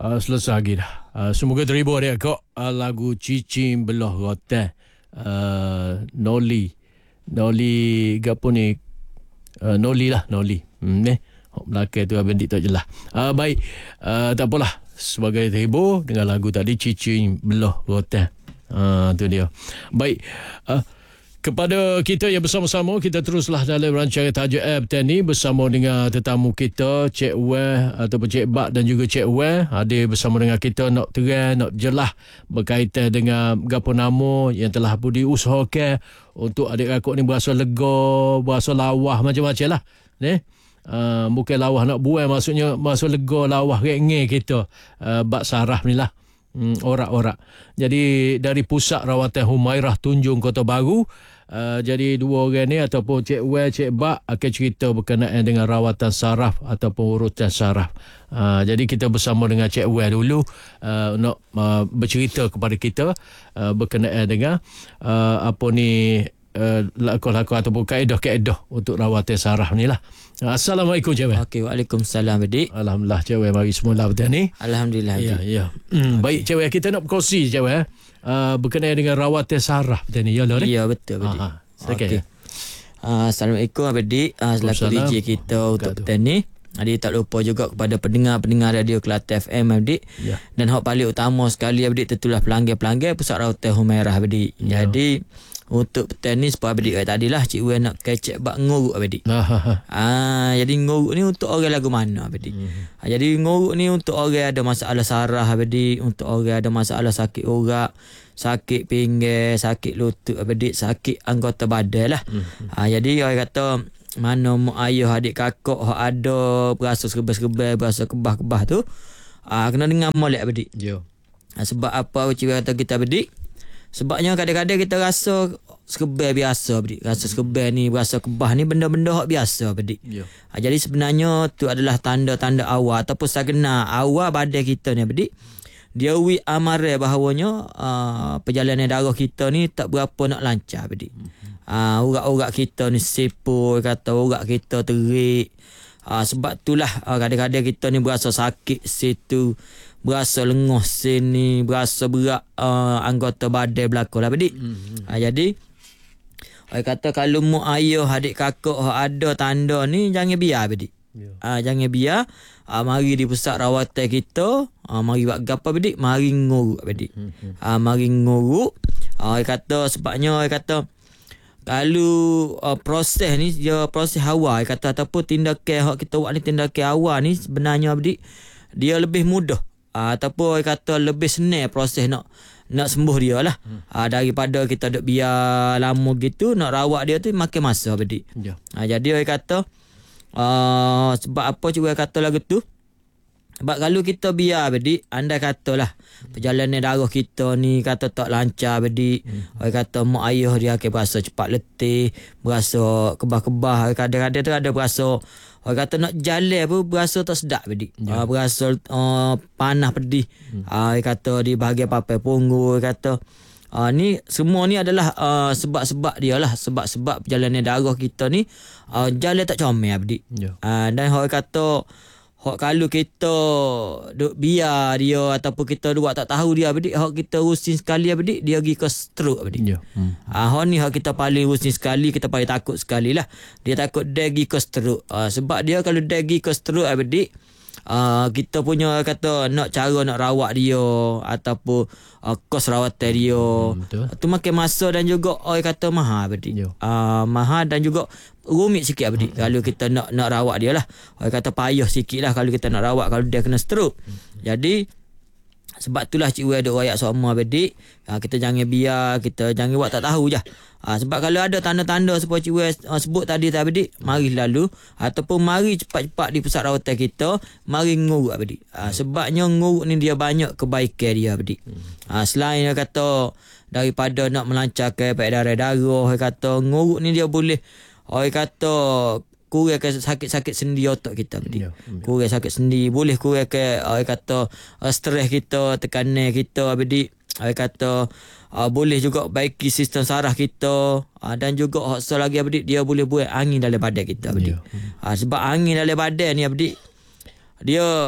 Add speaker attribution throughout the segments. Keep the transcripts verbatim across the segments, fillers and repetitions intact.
Speaker 1: uh, selesai lagi dah. Uh, semoga terhibur dia kok. Uh, lagu Cicing Belah Rotan. Uh, Noli. Noli gapo ni? Uh, Noli lah, Noli. Hmm, ni. Hok belakang tu abang dik tak jelas. Uh, baik. Uh, tak apalah. Sebagai terhibur dengan lagu tadi Cicing Belah Rotan. Uh, tu dia. Baik. Uh, Kepada kita yang bersama-sama, kita teruslah dalam rancangan Tajuk Air Petang ni bersama dengan tetamu kita, Cik Wan ataupun Cik Bak dan juga Cik Wan. Hadir bersama dengan kita nak terang, nak jelas berkaitan dengan gapo nama yang telah pun diusahakan untuk adik rakuk ni berasa lega, berasa lawah macam-macam lah. Ni. Uh, bukan lawah nak buang, maksudnya berasa lega, lawah rengeh kita. Uh, bak saraf ni lah. Hmm, orak-orak. Jadi dari Pusat Rawatan Humairah Tunjung Kota Baru, uh, jadi dua orang ni ataupun Cik Wan, Cik Bak akan cerita berkenaan dengan rawatan saraf ataupun urutan saraf. Uh, jadi kita bersama dengan Cik Wan dulu uh, nak uh, bercerita kepada kita uh, berkenaan dengan uh, apa ni uh, lakon-lakon ataupun kaedah-kaedah untuk rawatan saraf ni lah. Assalamualaikum Cik Wan.
Speaker 2: Okey, waalaikumsalam adik.
Speaker 1: Alhamdulillah Cik Wan mari semula petang ni.
Speaker 2: Alhamdulillah.
Speaker 1: Ya, ya. Hmm, baik Cik Wan, kita nak berkongsi Cik Wan uh, berkenaan dengan rawatan saraf petang ni. Ya lah.
Speaker 2: Ya, betul adik.
Speaker 1: Ha. Okey.
Speaker 2: Uh, Assalamualaikum adik. Uh, selaku D J kita untuk petang ni. Adik tak lupa juga kepada pendengar-pendengar Radio Kelate F M adik. Ya. Dan hak paling utama sekali adik tentulah pelanggan-pelanggan Pusat Rawatan Humairah adik. Ya. Jadi untuk petang ni sebab adik kata tadi lah Cik Wan nak kecek bak ngoruk adik. Ah, jadi ngoruk ni untuk orang lagu mana adik. Hmm. Ah, jadi ngoruk ni untuk orang ada masalah saraf adik, untuk orang ada masalah sakit urat, sakit pinggang, sakit lutut adik, sakit anggota badan lah. Hmm. Ah, jadi orang kata mana mak ayah adik kakak hak ada berasa serba-serba, berasa kebah-kebah tu, ah kena dengar molek adik. Ya. Ah, sebab apa Cik Wan kata kita adik? Sebabnya kadang-kadang kita rasa sekebel biasa adik. Rasa sekebel ni, rasa kebah ni benda-benda hak biasa adik. Ya. Ha, jadi sebenarnya tu adalah tanda-tanda awal ataupun sagna awal badan kita ni adik. Dia wi amare bahawanya uh, perjalanan darah kita ni tak berapa nak lancar adik. Ah uh, urat-urat kita ni sipul, kata urat kita terik. Uh, sebab itulah uh, kadang-kadang kita ni berasa sakit situ, berasa lenguh sini, berasa berat uh, anggota badan belakang lah adik. Mm-hmm. Ha, jadi orang kata kalau mak ayah adik kakak ada tanda ni jangan biar adik. Yeah. Ha, jangan biar. Ha, mari di pusat rawatan kita, ha, mari buat gapo adik, mari nguruk adik. Mm-hmm. Ha, mari nguruk. Ha, orang kata sebabnya orang kata kalau uh, proses ni dia proses awal kata ataupun tindakan hak kita buat ni tindakan awal ni sebenarnya adik dia lebih mudah. Uh, ataupun orang kata lebih senang proses nak nak sembuh dia lah. Hmm. Uh, daripada kita duk biar lama gitu, nak rawat dia tu makin masa adik. Ya. Uh, jadi orang kata uh, sebab apa cuba kata lagu tu? Sebab kalau kita biar adik, anda katalah perjalanan darah kita ni kata tak lancar adik. Hmm. Orang kata mak ayah dia akan berasa cepat letih, berasa kebah-kebah, kadang-kadang tu ada berasa orang kata nak jalan pun berasa tak sedap adik. Ya. Uh, berasa uh, panas pedih. Hmm. Uh, orang kata di bahagian papai punggung, orang kata uh, ni semua ni adalah uh, sebab-sebab dia lah, sebab-sebab perjalanan darah kita ni uh, jalan tak comel adik. Ya. Uh, dan orang kata hak kalau kita duk biar dia ataupun kita buat tak tahu dia adik, hak kita rusin sekali adik, dia pergi ke stroke adik. Ya. Hmm. Ah hak ni hak kita paling rusin sekali, kita paling takut sekali lah. Dia takut dia pergi ke stroke. Ah, sebab dia kalau dia pergi ke stroke adik, ah kita punya kata nak cara nak rawat dia ataupun uh, kos rawatan dia. Hmm, tu makin masa dan juga orang kata mahal adik. Ya. Ah mahal dan juga rumit sikit adik. Hmm. Kalau kita nak nak rawat dia lah, orang kata payah sikit lah kalau kita nak rawat kalau dia kena stroke. Hmm. Jadi sebab itulah Cik Wan ada rakyat sama adik. Ha, kita jangan biar, kita jangan buat tak tahu je. Ha, sebab kalau ada tanda-tanda seperti Cik Wan uh, sebut tadi tak adik, mari lalu ataupun mari cepat-cepat di pusat rawatan kita, mari nguruk adik. Ha, sebabnya nguruk ni dia banyak kebaikan dia adik. Ha, selain dia kata daripada nak melancarkan peredaran darah, dia kata nguruk ni dia boleh orang kata kurangkan sakit-sakit sendi otak kita adik. Ya, ya. Kurang sakit sendi, boleh kurangkan orang kata uh, stres kita, tekanan kita adik. Orang kata uh, boleh juga baiki sistem saraf kita, uh, dan juga hak lagi adik dia boleh buat angin dalam badan kita adik. Ya. Uh, sebab angin dalam badan ni adik dia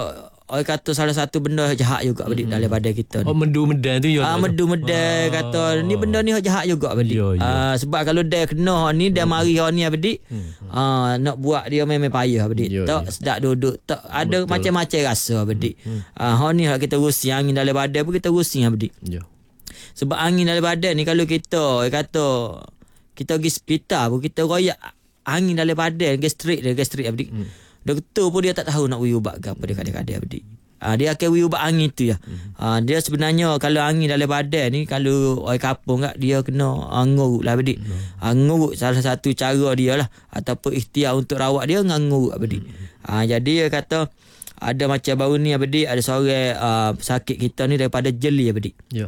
Speaker 2: orang kata salah satu benda jahat juga Abdi, mm-hmm. dalam badan kita ni.
Speaker 1: Oh, medu-medan tu ya.
Speaker 2: Ah, medu-medan
Speaker 1: ah.
Speaker 2: kata ni benda ni jahat juga Abdi.
Speaker 1: Ya, ya.
Speaker 2: Ah, sebab kalau dia kena ni dia
Speaker 1: hmm.
Speaker 2: mari ni Abdi.
Speaker 1: Hmm.
Speaker 2: Ah, nak buat dia memang payah Abdi.
Speaker 1: Ya,
Speaker 2: tak
Speaker 1: ya.
Speaker 2: sedap duduk, tak ada
Speaker 1: Betul.
Speaker 2: macam-macam rasa Abdi.
Speaker 1: Hmm.
Speaker 2: Ah, hak ni hak kita rusing angin dalam badan pun kita rusing Abdi.
Speaker 1: Ya.
Speaker 2: Sebab angin dalam badan ni kalau kita kata kita pergi hospital pun kita royak angin dalam badan, gastrik dia gastrik Abdi. Hmm. Doktor pun dia tak tahu nak beri ubat ke apa dia kadang-kadang Abdi. Ha, dia akan beri ubat angin tu ya. Hmm. Ha, dia sebenarnya kalau angin dalam badan ni kalau orang kampung kat dia kena uh, nguruk lah Abdi. Hmm. Ha, nguruk salah satu cara dia lah ataupun ikhtiar untuk rawat dia dengan nguruk Abdi. Hmm. Ha, jadi dia kata ada macam baru ni Abdi, ada seorang uh, sakit kita ni daripada jeli Abdi.
Speaker 1: Ya.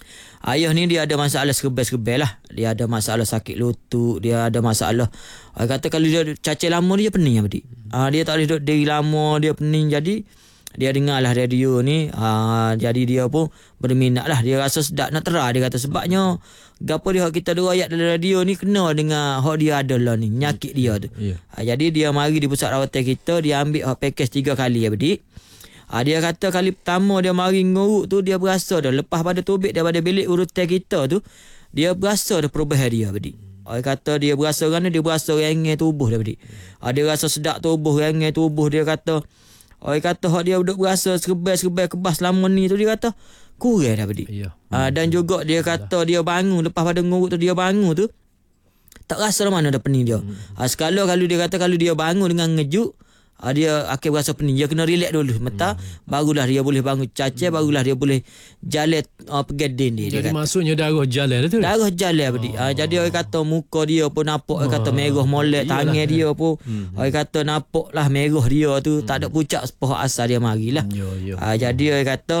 Speaker 2: Ayah ni dia ada masalah sekebel-sekebel lah. Dia ada masalah sakit lutut, dia ada masalah. Dia kata kalau dia cacing lama dia pening Abdi. Ha, dia tak boleh duduk diri lama, dia pening. Jadi dia dengar lah radio ni. Ha, jadi dia pun berminat lah. Dia rasa sedap nak terah. Dia kata sebabnya gapo dia kita dua ayat dalam radio ni kena dengan hak dia ada lah ni, nyakit dia tu. Yeah. Ha, jadi dia mari di pusat rawatan kita, dia ambil hak package tiga kali Abdi. Ha, dia kata kali pertama dia mari nguruk tu dia berasa dah lepas pada tubik daripada bilik urutan kita tu dia berasa dah perubahan dia Abdi. Ha, dia kata dia berasa kan dia berasa rengeh tubuh dia Abdi. Ha, dia rasa sedap tubuh, rengeh tubuh dia kata. Ha, dia kata hak dia duduk berasa sekebel-sekebel kebas lama ni tu dia kata kurang dah Abdi. Ya. Ha, dan juga dia kata dia bangun lepas pada nguruk tu dia bangun tu tak rasa lah mana dah pening dia. Ha, sekala kalau dia kata kalau dia bangun dengan ngejuk Uh, dia akan berasa pening. Dia kena relax dulu mata, hmm. barulah dia boleh bangun caca, hmm. barulah dia boleh jalan uh, pegadin dia.
Speaker 1: Jadi
Speaker 2: dia
Speaker 1: maksudnya darah jalan tu.
Speaker 2: Darah jalan Abdi. Oh. Uh, jadi orang kata muka dia pun nampak, orang kata merah molek, tangan dia pun hmm. orang kata nampak lah merah dia tu, hmm. tak ada pucak sepoh asal dia marilah. Hmm. Uh, jadi orang kata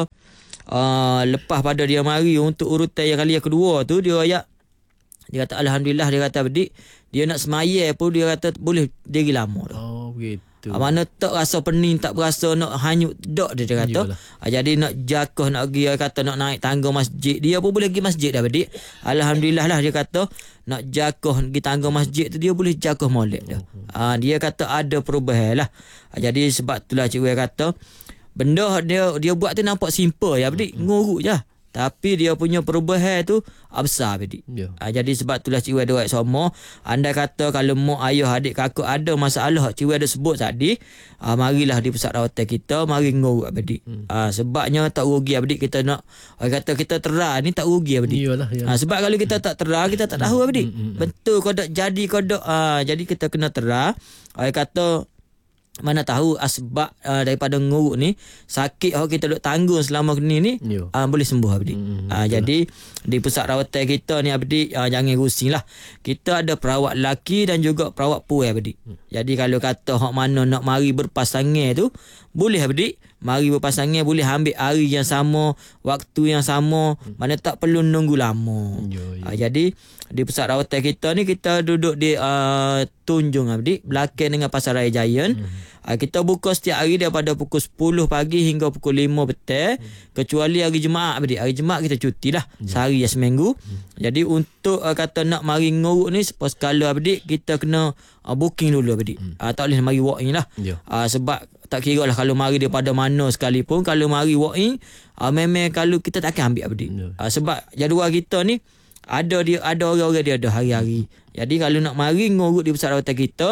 Speaker 2: uh, lepas pada dia mari untuk urutan yang kali yang kedua tu dia ayak dia kata alhamdulillah, dia kata Abdi dia nak semaya pun dia kata boleh diri lama tu.
Speaker 1: Oh begitu.
Speaker 2: Mana tak rasa pening, tak berasa nak hanyut dok dia, dia kata. Ha, jadi nak jakoh nak pergi, dia kata nak naik tangga masjid, dia pun boleh pergi masjid dah Abdi. Alhamdulillah lah dia kata nak jakoh pergi tangga masjid tu dia boleh jakoh molek dah. Ha, dia kata ada perubahan lah. Ha, jadi sebab itulah cikgu kata benda dia dia buat tu nampak simple ya Abdi, nguruk je. Tapi dia punya perubahan tu besar Abdi. Yeah. Ha, jadi sebab itulah cikgu ada buat semua. Anda kata kalau mak ayah adik kakak ada masalah cikgu ada sebut tadi, ha, marilah di pusat rawatan kita, mari nguruk Abdi. Hmm. Ha, sebabnya tak rugi Abdi kita nak orang kata kita terah ni tak rugi Abdi. Yalah, yalah. Ha, sebab kalau kita tak terah kita tak tahu Abdi. Hmm, hmm, hmm. Betul kodok jadi kodok. Ha, jadi kita kena terah. Orang kata mana tahu asbab uh, daripada nguruk ni sakit yang kita duk tanggung selama ni ni uh, boleh sembuh Abdi. Hmm, uh, jadi di pusat rawatan kita ni Abdi uh, jangan rusing lah. Kita ada perawat lelaki dan juga perawat perempuan Abdi. Hmm. Jadi kalau kata hak mana nak mari berpasangan tu boleh Abdi. Mari berpasangan boleh ambil hari yang sama, waktu yang sama, hmm. mana tak perlu nunggu lama. Yo, yo. Uh, jadi di pusat rawatan kita ni kita duduk di uh, Tunjung Abdi, belakang dengan Pasaraya Giant. Hmm. Uh, kita buka setiap hari daripada pukul sepuluh pagi hingga pukul lima petang. Hmm. Kecuali hari Jumaat Abdi. Hari Jumaat kita cuti lah. Hmm. Sehari ya seminggu. Hmm. Jadi untuk uh, kata nak mari nguruk ni sekala Abdi kita kena uh, booking dulu Abdi. Hmm. Uh, tak boleh mari walk in lah. Yeah. Uh, sebab tak kira lah kalau mari daripada mana sekalipun, kalau mari walk in uh, memang kalau kita tak akan ambil Abdi. Yeah. Uh, sebab jadual kita ni ada dia ada orang-orang dia ada hari-hari. Jadi kalau nak mari nguruk di pusat rawatan kita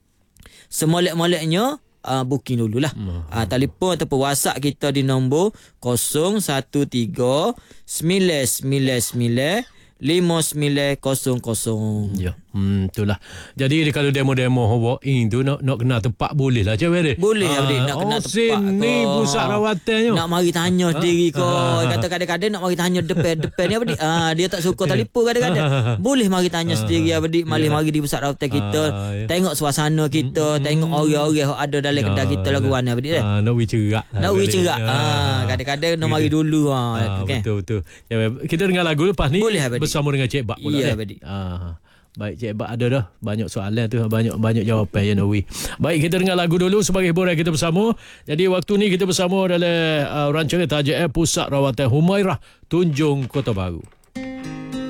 Speaker 2: semolek-moleknya uh, booking dululah. Hmm. Uh, telefon ataupun WhatsApp kita di nombor kosong satu tiga sembilan sembilan sembilan lima sembilan kosong kosong.
Speaker 1: Ya. Hmm, itulah. Jadi kalau demo-demo walk in tu nak nak kena tempat boleh lah cik Abdi.
Speaker 2: Boleh Abdi, nak kena
Speaker 1: oh,
Speaker 2: tempat.
Speaker 1: Sini pusat rawatannya.
Speaker 2: Nak mari tanya sendiri ko. Kata kadang-kadang nak mari tanya depan-depan ni Abdi. Ah, dia tak suka telefon kadang-kadang. Boleh mari tanya sendiri Abdi, mari mari di pusat rawatan kita. Tengok suasana kita, tengok orang-orang yang ada dalam kedai kita lagu mana Abdi dah.
Speaker 1: Ah, nak wi cerak.
Speaker 2: Nak wi cerak. Ah, kadang-kadang nak mari dulu ah.
Speaker 1: Betul betul. Kita dengar lagu lepas ni bersama dengan Cik Bak pula.
Speaker 2: Ya Abdi.
Speaker 1: Ah. Baik Cik Bak ada dah banyak soalan tu, banyak banyak jawapan ya Nawi. Baik, kita dengar lagu dulu sebagai hiburan kita bersama. Jadi waktu ni kita bersama dalam uh, rancangan Tajuk Pusat Rawatan Humairah Tunjung Kota Baru.